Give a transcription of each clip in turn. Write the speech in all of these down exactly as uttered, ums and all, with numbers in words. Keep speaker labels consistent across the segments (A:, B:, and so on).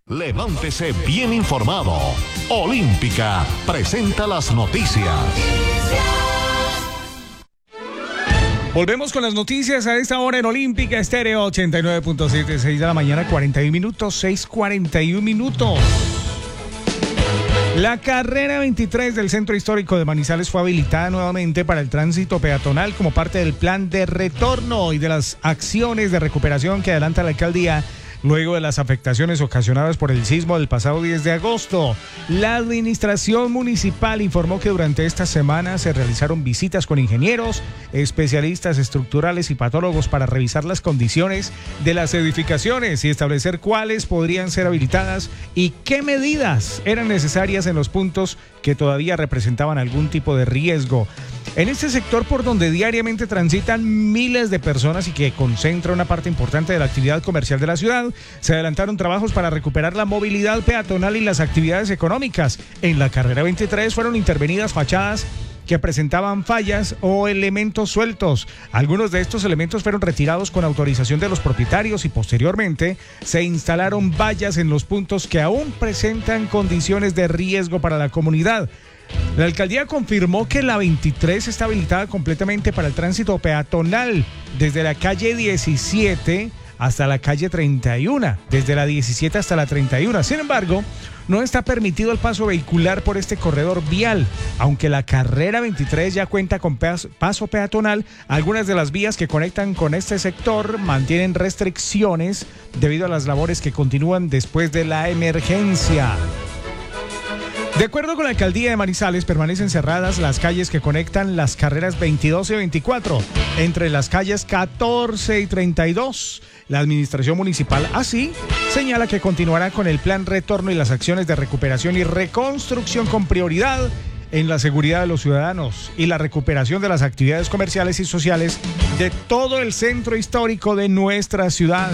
A: Levántese bien informado. Olímpica presenta las noticias.
B: Volvemos con las noticias a esta hora en Olímpica Estéreo ochenta y nueve punto siete, seis de la mañana, cuarenta y un minutos, seis cuarenta y un minutos. La carrera veintitrés del Centro Histórico de Manizales fue habilitada nuevamente para el tránsito peatonal como parte del plan de retorno y de las acciones de recuperación que adelanta la alcaldía luego de las afectaciones ocasionadas por el sismo del pasado diez de agosto. La administración municipal informó que durante esta semana se realizaron visitas con ingenieros, especialistas estructurales y patólogos para revisar las condiciones de las edificaciones y establecer cuáles podrían ser habilitadas y qué medidas eran necesarias en los puntos que todavía representaban algún tipo de riesgo. En este sector por donde diariamente transitan miles de personas y que concentra una parte importante de la actividad comercial de la ciudad, se adelantaron trabajos para recuperar la movilidad peatonal y las actividades económicas. En la carrera veintitrés fueron intervenidas fachadas que presentaban fallas o elementos sueltos. Algunos de estos elementos fueron retirados con autorización de los propietarios y posteriormente se instalaron vallas en los puntos que aún presentan condiciones de riesgo para la comunidad. La alcaldía confirmó que la veintitrés está habilitada completamente para el tránsito peatonal desde la calle diecisiete hasta la calle treinta y uno, desde la diecisiete hasta la treinta y uno. Sin embargo, no está permitido el paso vehicular por este corredor vial. Aunque la carrera veintitrés ya cuenta con paso peatonal, algunas de las vías que conectan con este sector mantienen restricciones debido a las labores que continúan después de la emergencia. De acuerdo con la alcaldía de Manizales, permanecen cerradas las calles que conectan las carreras veintidós y veinticuatro, entre las calles catorce y treinta y dos. La administración municipal así señala que continuará con el plan retorno y las acciones de recuperación y reconstrucción con prioridad en la seguridad de los ciudadanos y la recuperación de las actividades comerciales y sociales de todo el centro histórico de nuestra ciudad.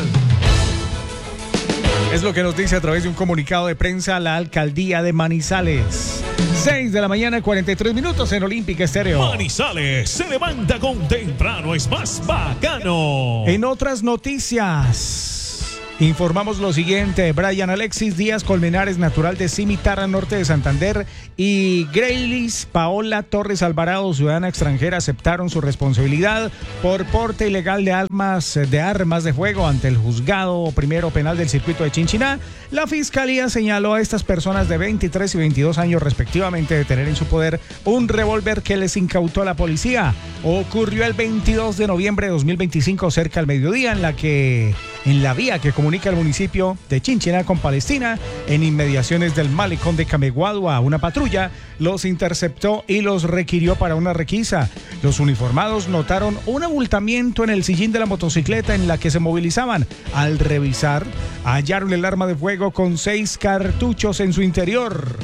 B: Es lo que nos dice a través de un comunicado de prensa la alcaldía de Manizales. seis de la mañana, cuarenta y tres minutos en Olímpica Estéreo.
A: Manizales se levanta con temprano, es más bacano.
B: En otras noticias, informamos lo siguiente. Brian Alexis Díaz Colmenares, natural de Cimitarra, norte de Santander, y Greylis Paola Torres Alvarado, ciudadana extranjera, aceptaron su responsabilidad por porte ilegal de armas de armas de fuego ante el juzgado primero penal del circuito de Chinchiná. La fiscalía señaló a estas personas de veintitrés y veintidós años respectivamente de tener en su poder un revólver que les incautó la policía. Ocurrió el veintidós de noviembre de dos mil veinticinco cerca al mediodía en la que en la vía que comunica el municipio de Chinchiná con Palestina, en inmediaciones del malecón de Cameguadua. Una patrulla los interceptó y los requirió para una requisa. Los uniformados notaron un abultamiento en el sillín de la motocicleta en la que se movilizaban. Al revisar, hallaron el arma de fuego con seis cartuchos en su interior.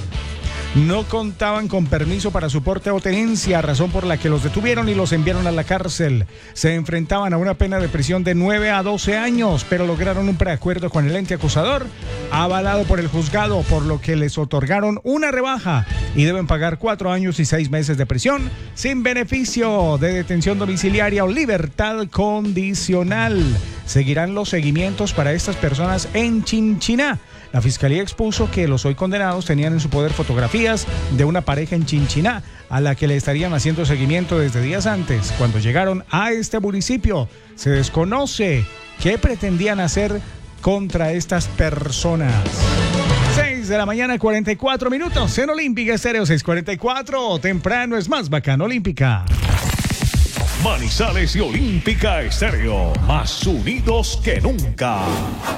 B: No contaban con permiso para su porte o tenencia, razón por la que los detuvieron y los enviaron a la cárcel. Se enfrentaban a una pena de prisión de nueve a doce años, pero lograron un preacuerdo con el ente acusador, avalado por el juzgado, por lo que les otorgaron una rebaja y deben pagar cuatro años y seis meses de prisión sin beneficio de detención domiciliaria o libertad condicional. Seguirán los seguimientos para estas personas en Chinchiná. La fiscalía expuso que los hoy condenados tenían en su poder fotografías de una pareja en Chinchiná a la que le estarían haciendo seguimiento desde días antes. Cuando llegaron a este municipio, se desconoce qué pretendían hacer contra estas personas. seis de la mañana, cuarenta y cuatro minutos en Olímpica Estéreo. seis cuarenta y cuatro, temprano es más bacano. Olímpica.
A: Manizales y Olímpica Estéreo, más unidos que nunca.